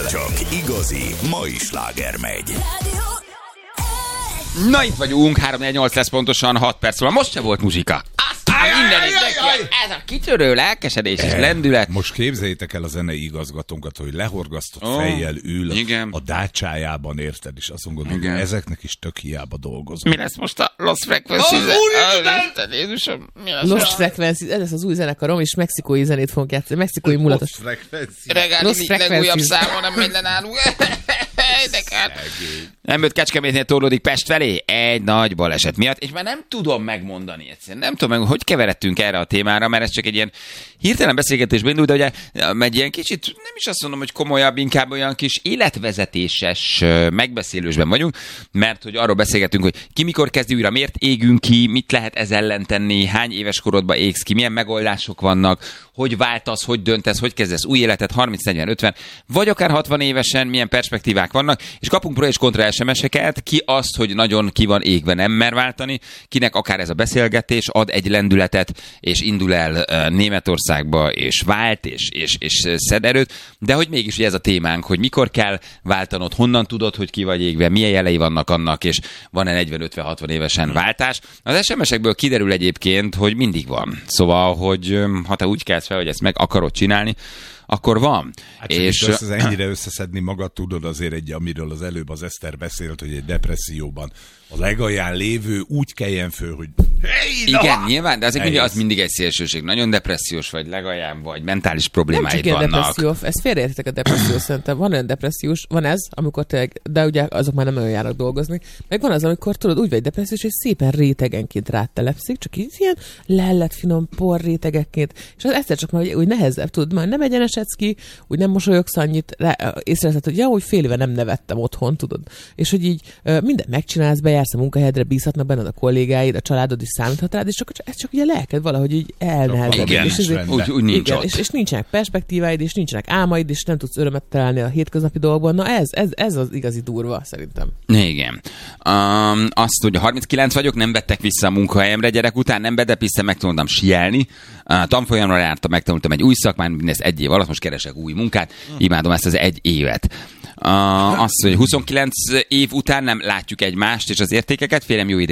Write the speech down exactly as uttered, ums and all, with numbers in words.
Csak igazi mai sláger megy. Na itt vagyunk, három négy nyolc lesz pontosan, hat perc van. Most se volt muzsika. Aztán mindenit neki, ez a kitörő lelkesedés és lendület. Most képzeljétek el a zenei igazgatónkat, hogy lehorgasztott oh, fejjel ül igen. a dácsájában, érted? És azt mondod, hogy ezeknek is tök hiába dolgozom. Mi lesz most a Lost Frequencies? Oh, Jézusom, mi lesz? Lost Frequencies, ez lesz az új zenekarom, és mexikói zenét fogunk játszani. Mexikói mulatos. Regáli legújabb számon nem megy le nálunk. Nem jött Kecskemétnél torlódik Pest felé egy nagy baleset miatt, és már nem tudom megmondani egyszerűen. Nem tudom meg, hogy keveredtünk erre a témára, mert ez csak egy ilyen hirtelen beszélgetésben indul, de ugye egy ilyen kicsit, nem is azt mondom, hogy komolyabb, inkább olyan kis életvezetéses megbeszélősben vagyunk, mert hogy arról beszélgetünk, hogy ki mikor kezdi újra, miért égünk ki, mit lehet ez ellen tenni, hány éves korodban égsz ki, milyen megoldások vannak, hogy váltasz, hogy döntesz, hogy kezdesz új életet harminc, negyven, ötven, vagy akár hatvan évesen, milyen perspektívák vannak, és kapunk pro és kontra es em es-eket, ki azt, hogy nagyon ki van égve, nem mer váltani, kinek akár ez a beszélgetés ad egy lendületet, és indul el uh, Németországba, és vált, és, és, és szed erőt, de hogy mégis ez a témánk, hogy mikor kell váltanod, honnan tudod, hogy ki vagy égve, milyen jelei vannak annak, és van-e negyven, ötven, hatvan évesen váltás. Az es em es-ekből kiderül egyébként, hogy mindig van. Szóval, hogy ha te úgy kelsz fel, hogy ezt meg akarod csinálni, akkor van. Hát és össze, ennyire összeszedni magad, tudod azért egy, amiről az előbb az Eszter beszélt, hogy egy depresszióban a legalján lévő úgy keljen föl, hogy hey, igen, na! Nyilván, de azért az mindig egy szélsőség. Nagyon depressziós vagy, legalján vagy, mentális problémáid vannak. Nem csak depresszió, ezt félreértek a depresszió, szerintem. Van olyan depressziós, van ez, amikor te, de ugye azok már nem olyan járnak dolgozni, meg van az, amikor tudod, úgy vagy depressziós, és szépen rétegenként rátelepszik, csak így ilyen lellet finom por rétegekként, és az egyszer csak már úgy nehezebb, tudod, már nem egyenesedsz ki, úgy nem mosolyogsz annyit, észreveszed, hogy ja, úgy fél éve nem nevettem otthon, tudod. És hogy így mindent megcsinálsz, bejársz a munkahelyedre, bízhatnak benned a kollégáid, a családod is számíthat rád, és csak, ez csak ugye lelked valahogy így elnehezedik. Igen, és, ezért, úgy, úgy nincs igen, ott. És, és nincsenek perspektíváid, és nincsenek álmaid, és nem tudsz örömet találni a hétköznapi dolgokban. Na ez, ez, ez az igazi durva, szerintem. Igen. Um, azt, hogy harminckilenc vagyok, nem vettek vissza a munkahelyemre gyerek után, nem bedepisztem, megtanultam sielni. Uh, tanfolyamra jártam, megtanultam egy új szakmát, mindezt egy év alatt, most keresek új munkát, imádom ezt az egy évet. Uh, azt, hogy huszonkilenc év után nem látjuk egymást és az értékeket, félem jó idő